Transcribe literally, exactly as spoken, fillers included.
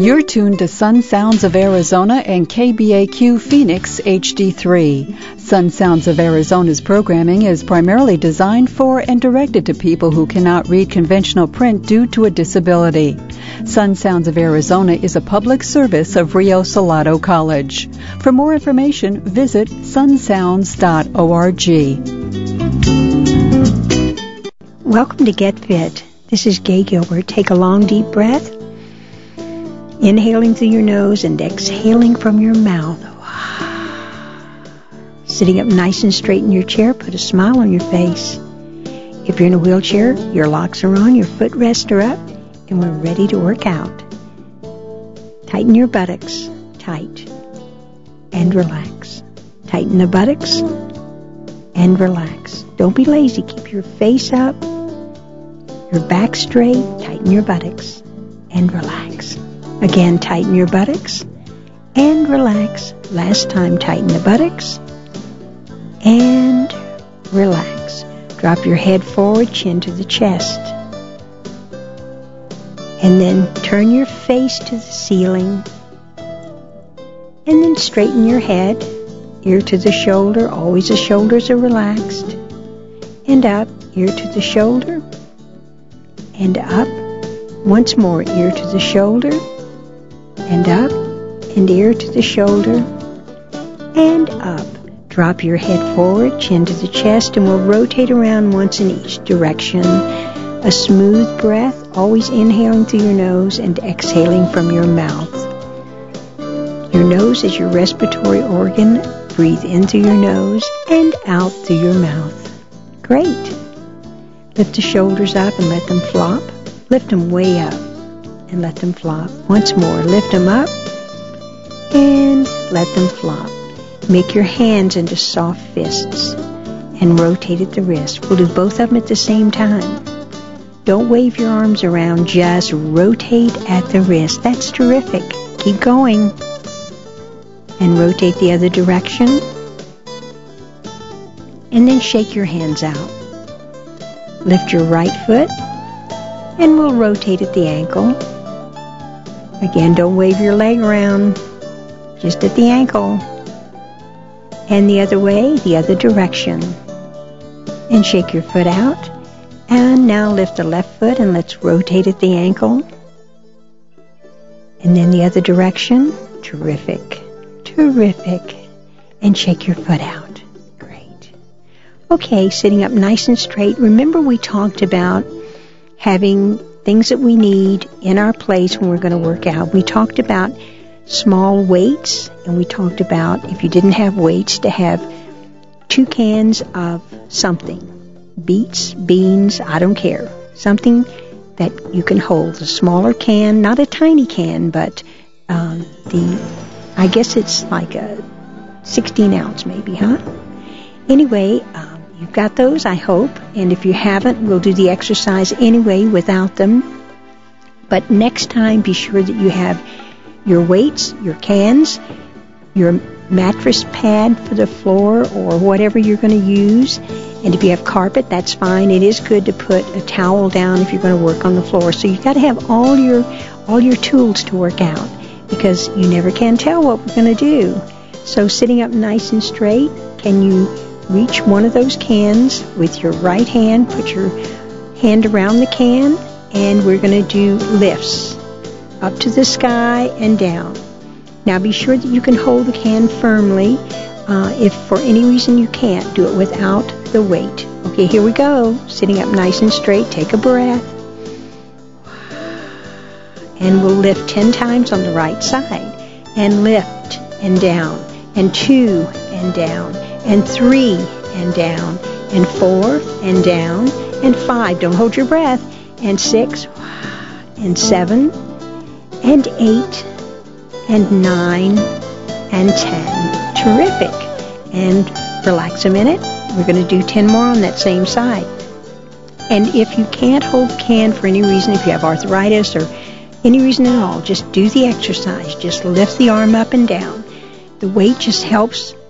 You're tuned to Sun Sounds of Arizona and K B A Q Phoenix H D three. Sun Sounds of Arizona's programming is primarily designed for and directed to people who cannot read conventional print due to a disability. Sun Sounds of Arizona is a public service of Rio Salado College. For more information, visit sun sounds dot org. Welcome to Get Fit. This is Gay Gilbert. Take a long, deep breath. Inhaling through your nose and exhaling from your mouth. Sitting up nice and straight in your chair, put a smile on your face. If you're in a wheelchair, your locks are on, your footrests are up, and we're ready to work out. Tighten your buttocks, tight, and relax. Tighten the buttocks, and relax. Don't be lazy. Keep your face up, your back straight, tighten your buttocks, and relax. Again, tighten your buttocks and relax. Last time, tighten the buttocks and relax. Drop your head forward, chin to the chest. And then turn your face to the ceiling. And then straighten your head, ear to the shoulder. Always the shoulders are relaxed. And up, ear to the shoulder. And up. Once more, ear to the shoulder. And up, and ear to the shoulder, and up. Drop your head forward, chin to the chest, and we'll rotate around once in each direction. A smooth breath, always inhaling through your nose and exhaling from your mouth. Your nose is your respiratory organ. Breathe in through your nose and out through your mouth. Great. Lift the shoulders up and let them flop. Lift them way up. And let them flop. Once more, lift them up and let them flop. Make your hands into soft fists and rotate at the wrist. We'll do both of them at the same time. Don't wave your arms around, just rotate at the wrist. That's terrific. Keep going. And rotate the other direction. And then shake your hands out. Lift your right foot and we'll rotate at the ankle. Again, don't wave your leg around, just at the ankle. And the other way, the other direction. And shake your foot out. And now lift the left foot and let's rotate at the ankle. And then the other direction. Terrific. Terrific. And shake your foot out. Great. Okay, sitting up nice and straight. Remember we talked about having things that we need in our place when we're going to work out. We talked about small weights, and we talked about, if you didn't have weights, to have two cans of something. Beets, beans, I don't care. Something that you can hold. A smaller can, not a tiny can, but um, the, I guess it's like a sixteen ounce maybe, huh? Anyway, um, you've got those, I hope, and if you haven't, we'll do the exercise anyway without them. But next time, be sure that you have your weights, your cans, your mattress pad for the floor or whatever you're going to use. And if you have carpet, that's fine. It is good to put a towel down if you're going to work on the floor. So you've got to have all your all your tools to work out because you never can tell what we're going to do. So sitting up nice and straight, can you reach one of those cans with your right hand, put your hand around the can, and we're going to do lifts up to the sky and down. Now be sure that you can hold the can firmly. Uh, if for any reason you can't, do it without the weight. Okay, here we go. Sitting up nice and straight, take a breath. And we'll lift ten times on the right side. And lift and down. And two and down. And three and down. And four and down. And five. Don't hold your breath. And six. And seven. And eight. And nine. And ten. Terrific. And relax a minute. We're going to do ten more on that same side. And if you can't hold the can for any reason, if you have arthritis or any reason at all, just do the exercise. Just lift the arm up and down. The weight just helps